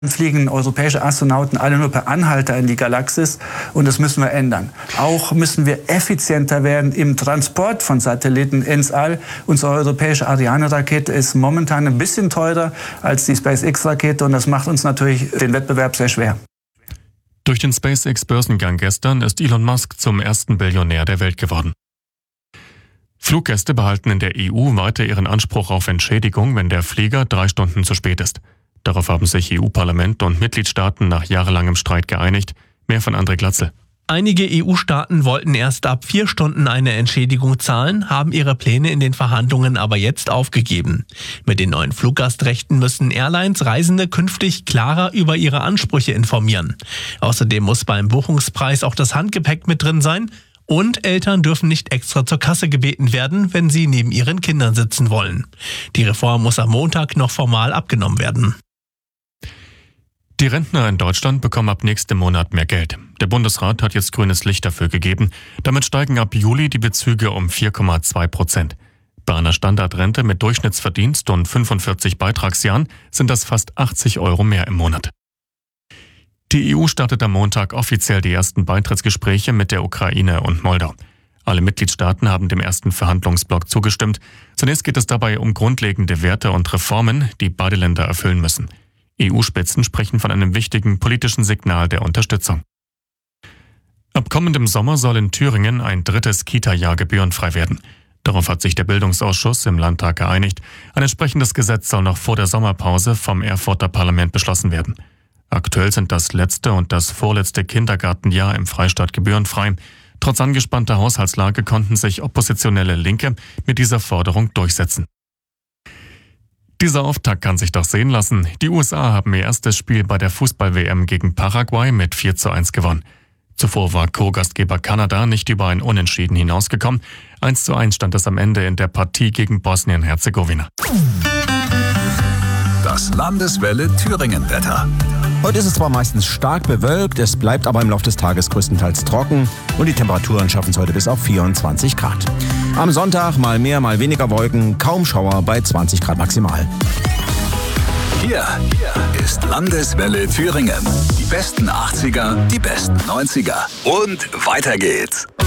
fliegen europäische Astronauten alle nur per Anhalter in die Galaxis und das müssen wir ändern. Auch müssen wir effizienter werden im Transport von Satelliten ins All. Unsere europäische Ariane-Rakete ist momentan ein bisschen teurer als die SpaceX-Rakete und das macht uns natürlich den Wettbewerb sehr schwer. Durch den SpaceX-Börsengang gestern ist Elon Musk zum ersten Billionär der Welt geworden. Fluggäste behalten in der EU weiter ihren Anspruch auf Entschädigung, wenn der Flieger 3 Stunden zu spät ist. Darauf haben sich EU-Parlament und Mitgliedstaaten nach jahrelangem Streit geeinigt. Mehr von André Glatzel. Einige EU-Staaten wollten erst ab 4 Stunden eine Entschädigung zahlen, haben ihre Pläne in den Verhandlungen aber jetzt aufgegeben. Mit den neuen Fluggastrechten müssen Airlines Reisende künftig klarer über ihre Ansprüche informieren. Außerdem muss beim Buchungspreis auch das Handgepäck mit drin sein. Und Eltern dürfen nicht extra zur Kasse gebeten werden, wenn sie neben ihren Kindern sitzen wollen. Die Reform muss am Montag noch formal abgenommen werden. Die Rentner in Deutschland bekommen ab nächstem Monat mehr Geld. Der Bundesrat hat jetzt grünes Licht dafür gegeben. Damit steigen ab Juli die Bezüge um 4,2%. Bei einer Standardrente mit Durchschnittsverdienst und 45 Beitragsjahren sind das fast 80 € mehr im Monat. Die EU startet am Montag offiziell die ersten Beitrittsgespräche mit der Ukraine und Moldau. Alle Mitgliedstaaten haben dem ersten Verhandlungsblock zugestimmt. Zunächst geht es dabei um grundlegende Werte und Reformen, die beide Länder erfüllen müssen. EU-Spitzen sprechen von einem wichtigen politischen Signal der Unterstützung. Ab kommendem Sommer soll in Thüringen ein 3. Kita-Jahr gebührenfrei werden. Darauf hat sich der Bildungsausschuss im Landtag geeinigt. Ein entsprechendes Gesetz soll noch vor der Sommerpause vom Erfurter Parlament beschlossen werden. Aktuell sind das letzte und das vorletzte Kindergartenjahr im Freistaat gebührenfrei. Trotz angespannter Haushaltslage konnten sich oppositionelle Linke mit dieser Forderung durchsetzen. Dieser Auftakt kann sich doch sehen lassen. Die USA haben ihr erstes Spiel bei der Fußball-WM gegen Paraguay mit 4:1 gewonnen. Zuvor war Co-Gastgeber Kanada nicht über ein Unentschieden hinausgekommen. 1:1 stand es am Ende in der Partie gegen Bosnien-Herzegowina. Das Landeswelle Thüringen-Wetter. Heute ist es zwar meistens stark bewölkt, es bleibt aber im Laufe des Tages größtenteils trocken und die Temperaturen schaffen es heute bis auf 24 Grad. Am Sonntag mal mehr, mal weniger Wolken, kaum Schauer bei 20 Grad maximal. Hier ist Landeswelle Thüringen. Die besten 80er, die besten 90er und weiter geht's.